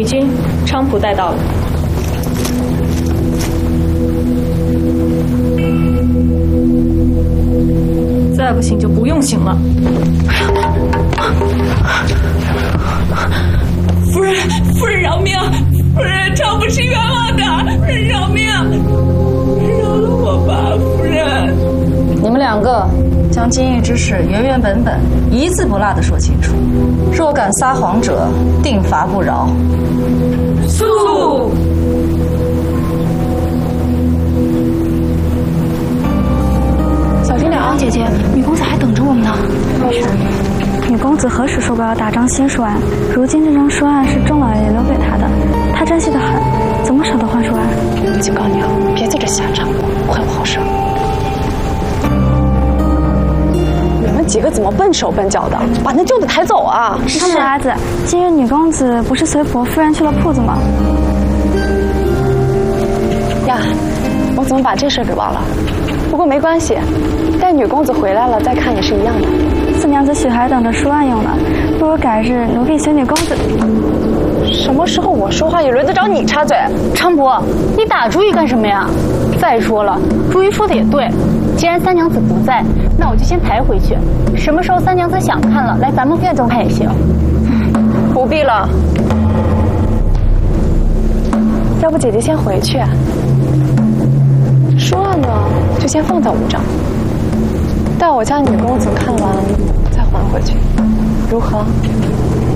女军，菖蒲带到了。再不醒就不用醒了。 夫人，夫人饶命！夫人，菖蒲是冤枉的，夫人饶命！饶了我吧，夫人！ 你们两个将今日之事原原本本、一字不落地说清楚，若敢撒谎者，定罚不饶。 速！ 小心点啊，姐姐，女公子还等着我们呢。 没事。女公子何时说过要打张新书案？如今这张书案是钟老爷留给她的，她珍惜得很，怎么舍得换书案？ 我警告你啊，别在这瞎掺和，坏不好事。你们几个怎么笨手笨脚的，把那旧的抬走啊？ 他们儿子，今日女公子不是随婆夫人去了铺子吗？ 呀，我怎么把这事给忘了？不过没关系，待女公子回来了再看也是一样的。 四娘子许还等着书案用呢，不如改日奴婢随女公子。 什么时候我说话也轮得着你插嘴？ 菖蒲，你打朱玉干什么呀？再说了，朱玉说的也对，既然三娘子不在，那我就先抬回去。什么时候三娘子想看了，来咱们院中看也行。 不必了，要不姐姐先回去，书案呢就先放在屋上，待我家女公子看完再还回去，如何？